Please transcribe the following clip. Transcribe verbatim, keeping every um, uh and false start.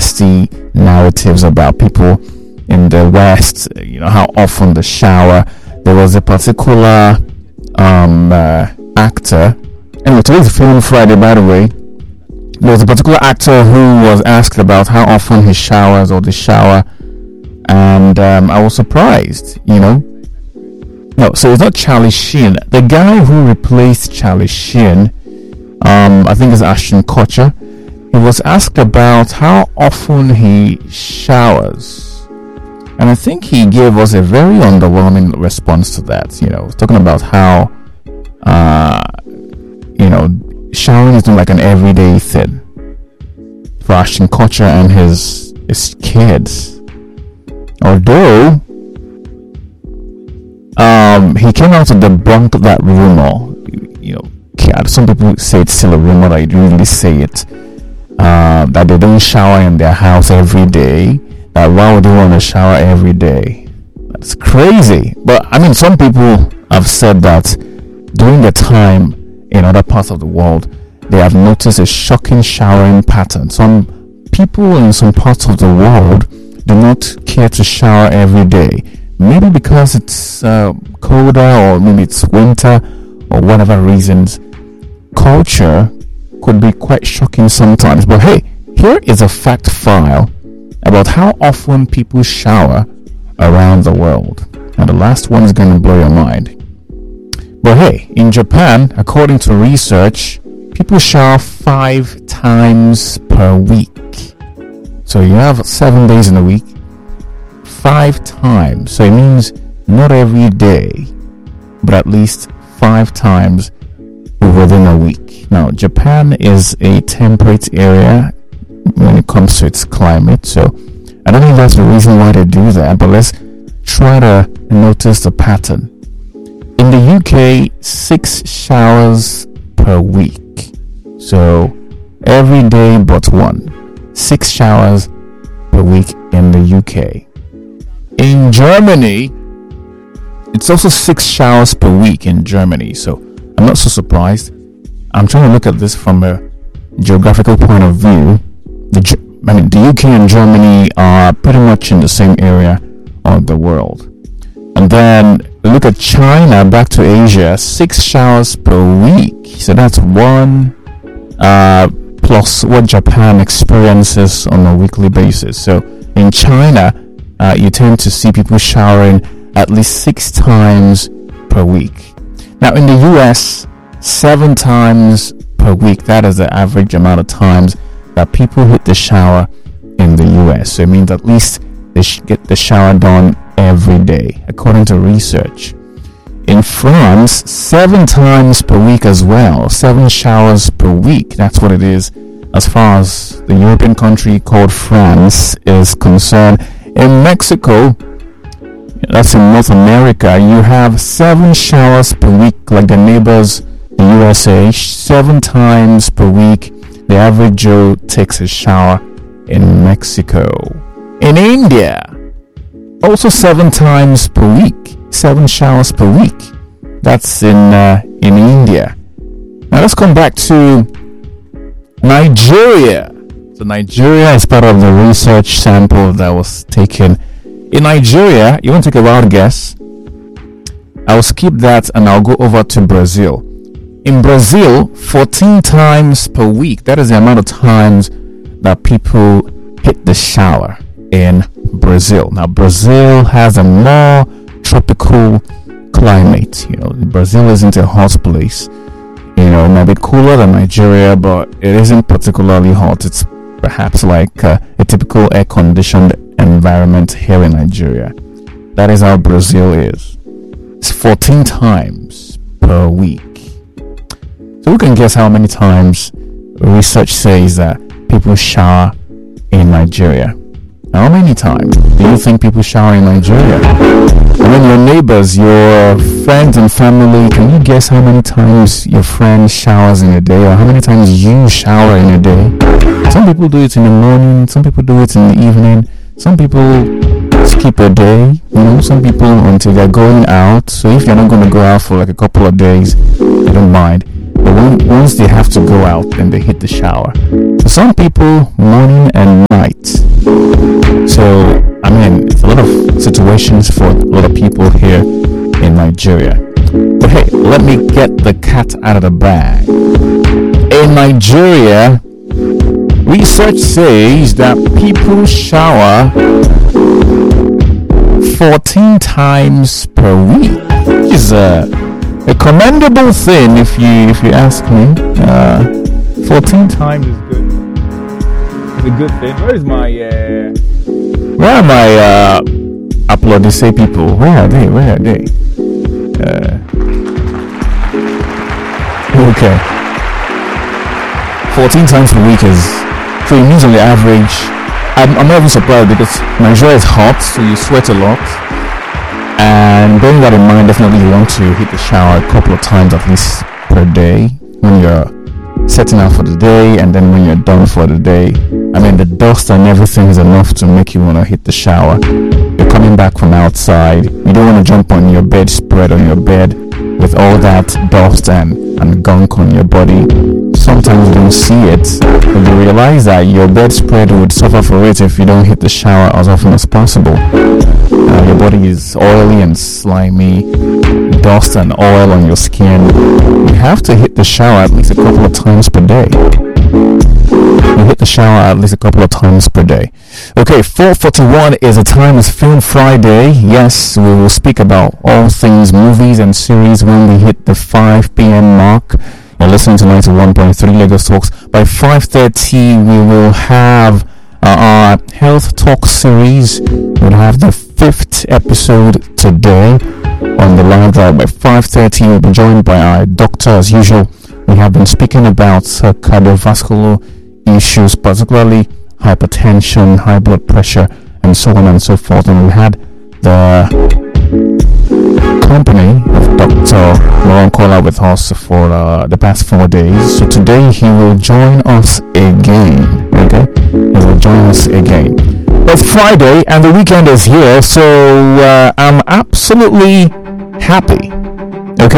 nasty narratives about people in the West, you know, how often they shower. There was a particular um, uh, actor, and today's Film Friday, by the way. There was a particular actor who was asked about how often he showers or the shower, and um, I was surprised, you know. No, so it's not Charlie Sheen. The guy who replaced Charlie Sheen, um, I think it's Ashton Kutcher. He was asked about how often he showers, and I think he gave us a very underwhelming response to that. You know, talking about how, uh, you know, showering is not like an everyday thing for Ashton Kutcher and his his kids. Although, um, he came out to debunk that rumor. You know, some people say it's still a rumor. I didn't really say it. Uh, that they don't shower in their house every day. That why would they want to shower every day? That's crazy. But I mean, some people have said that during the time in other parts of the world, they have noticed a shocking showering pattern. Some people in some parts of the world do not care to shower every day. Maybe because it's uh, colder, or maybe it's winter, or whatever reasons. Culture could be quite shocking sometimes. But hey, here is a fact file about how often people shower around the world. And the last one is going to blow your mind. But hey, in Japan, according to research, people shower five times per week. So you have seven days in a week, five times. So it means not every day, but at least five times within a week. Now, Japan is a temperate area when it comes to its climate. So I don't think that's the reason why they do that, but let's try to notice the pattern. In the U K, six showers per week. So every day but one. Six showers per week in the U K. In Germany, it's also six showers per week in Germany. So I'm not so surprised. I'm trying to look at this from a geographical point of view. The, I mean, the U K and Germany are pretty much in the same area of the world. And then look at China, back to Asia, six showers per week. So that's one uh, plus what Japan experiences on a weekly basis. So in China, uh, you tend to see people showering at least six times per week. Now in the U S, seven times per week. That is the average amount of times that people hit the shower in the U S. So it means at least they should get the shower done every day, according to research. In France, seven times per week as well. Seven showers per week. That's what it is as far as the European country called France is concerned. In Mexico, that's in North America, you have seven showers per week, like the neighbors, the U S A. Seven times per week, the average Joe takes a shower in Mexico. In India, also seven times per week, seven showers per week. That's in uh, in India. Now let's come back to Nigeria. So Nigeria is part of the research sample that was taken. In Nigeria, you want to take a wild guess? I'll skip that and I'll go over to Brazil. In Brazil, fourteen times per week. That is the amount of times that people hit the shower in Brazil. Now, Brazil has a more tropical climate. You know, Brazil isn't a hot place. You know, it might be cooler than Nigeria, but it isn't particularly hot. It's perhaps like uh, a typical air-conditioned environment here in Nigeria. That is how Brazil is. It's fourteen times per week. So we can guess how many times research says that people shower in Nigeria. How many times do you think people shower in Nigeria? And then your neighbors, your friends and family, can you guess how many times your friend showers in a day, or how many times you shower in a day? Some people do it in the morning, some people do it in the evening, some people skip a day, you know, some people until they're going out. So if you're not going to go out for like a couple of days, they don't mind. But when, once they have to go out, then they hit the shower. For some people, morning and night. situations for a lot of people here in Nigeria. But hey, let me get the cat out of the bag. In Nigeria, research says that people shower fourteen times per week, which is a, a commendable thing if you if you ask me. Uh, fourteen times is good. It's a good thing. Where is my uh, where are my uh, Applaudisse people? Where are they? Where are they? Uh, okay. fourteen times per week is, so it means on the average, I'm, I'm not even surprised because Nigeria is hot, so you sweat a lot. And bearing that in mind, definitely you want to hit the shower a couple of times at least per day when you're setting out for the day, and then when you're done for the day. I mean, the dust and everything is enough to make you want to hit the shower. You're coming back from outside, you don't want to jump on your bedspread on your bed with all that dust and, and gunk on your body. Sometimes you don't see it, but you realize that your bedspread would suffer for it if you don't hit the shower as often as possible. Uh, your body is oily and slimy, dust and oil on your skin. You have to hit the shower at least a couple of times per day. You hit the shower at least a couple of times per day. Okay, four forty-one is the time. It's Film Friday. Yes, we will speak about all things movies and series when we hit the five p.m. mark. You're listening to ninety-one point three Lagos Talks. By five thirty, we will have uh, our Health Talk series. We'll have the fifth episode today on the live drive. By five thirty, we'll be joined by our doctor as usual. We have been speaking about uh, cardiovascular issues, particularly hypertension, high blood pressure, and so on and so forth. And we had the company of Doctor Laurent Kola with us for uh, the past four days. So today he will join us again. Okay, he will join us again. It's Friday and the weekend is here, so uh, I'm absolutely happy